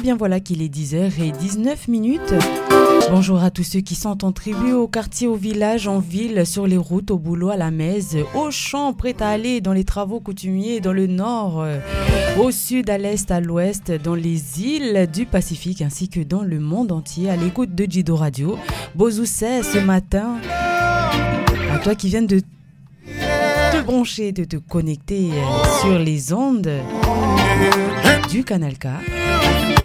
bien voilà qu'il est 10h19. Bonjour à tous ceux qui sont en tribu, au quartier, au village, en ville, sur les routes, au boulot, à la messe, aux champs, prêts à aller dans les travaux coutumiers, dans le nord, au sud, à l'est, à l'ouest, dans les îles du Pacifique ainsi que dans le monde entier, à l'écoute de Jido Radio. Bozoussé ce matin, à toi qui viens de te brancher, de te connecter sur les ondes du Canal K.